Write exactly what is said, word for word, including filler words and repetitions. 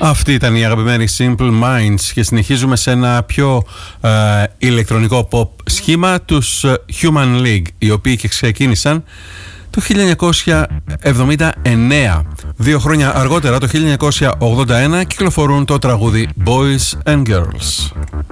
Αυτή ήταν η αγαπημένη Simple Minds και συνεχίζουμε σε ένα πιο ε, ηλεκτρονικό pop σχήμα, τους Human League, οι οποίοι και ξεκίνησαν το χίλια εννιακόσια εβδομήντα εννέα. Δύο χρόνια αργότερα, το χίλια εννιακόσια ογδόντα ένα, κυκλοφορούν το τραγούδι Boys and Girls.